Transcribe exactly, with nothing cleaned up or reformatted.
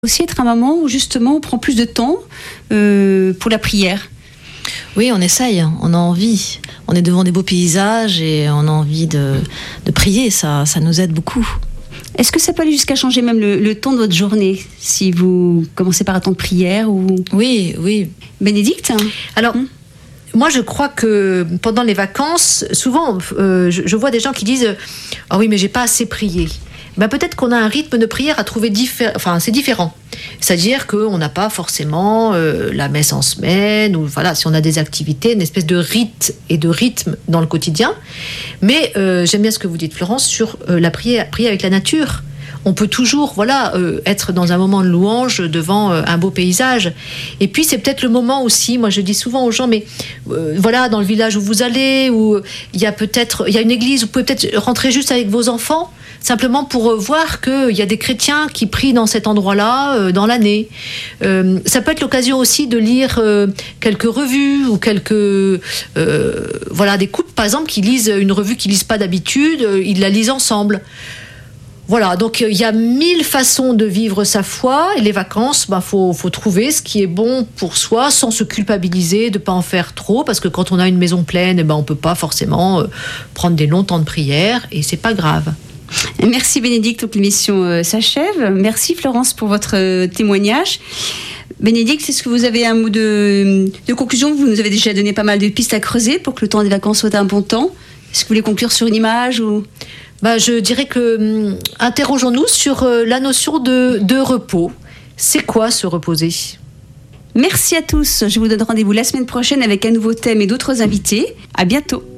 Aussi être un moment où justement on prend plus de temps euh, pour la prière. Oui, on essaye, on a envie. On est devant des beaux paysages et on a envie de, de prier, ça, ça nous aide beaucoup. Est-ce que ça peut aller jusqu'à changer même le, le temps de votre journée, si vous commencez par un temps de prière ou... Oui, oui. Bénédicte ? Alors, hum. moi je crois que pendant les vacances, souvent euh, je, je vois des gens qui disent « Ah oui, mais j'ai pas assez prié ». Ben peut-être qu'on a un rythme de prière à trouver différent, enfin c'est différent. C'est-à-dire qu'on n'a pas forcément euh, la messe en semaine, ou voilà, si on a des activités, une espèce de rite et de rythme dans le quotidien. Mais euh, j'aime bien ce que vous dites, Florence, sur euh, la prière, prier avec la nature. On peut toujours, voilà, euh, être dans un moment de louange devant euh, un beau paysage. Et puis c'est peut-être le moment aussi. Moi, je dis souvent aux gens, mais euh, voilà, dans le village où vous allez, où il y a peut-être, il y a une église, vous pouvez peut-être rentrer juste avec vos enfants. Simplement pour voir qu'il y a des chrétiens qui prient dans cet endroit-là euh, dans l'année. Euh, ça peut être l'occasion aussi de lire euh, quelques revues ou quelques... Euh, voilà, des couples, par exemple, qui lisent une revue qu'ils ne lisent pas d'habitude, euh, ils la lisent ensemble. Voilà, donc il euh, y a mille façons de vivre sa foi. Et les vacances, bah, faut, faut trouver ce qui est bon pour soi sans se culpabiliser de ne pas en faire trop. Parce que quand on a une maison pleine, bah, on ne peut pas forcément euh, prendre des longs temps de prière et ce n'est pas grave. Merci Bénédicte, donc l'émission euh, s'achève. Merci Florence pour votre euh, témoignage. Bénédicte, est-ce que vous avez un mot de, de conclusion ? Vous nous avez déjà donné pas mal de pistes à creuser pour que le temps des vacances soit un bon temps. Est-ce que vous voulez conclure sur une image ou... bah, je dirais que hum, interrogeons-nous sur euh, la notion de, de repos. C'est quoi se reposer ? Merci à tous. Je vous donne rendez-vous la semaine prochaine avec un nouveau thème et d'autres invités. À bientôt.